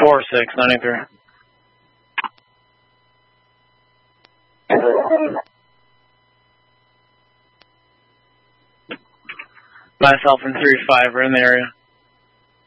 4693. Myself and 35 are in the area.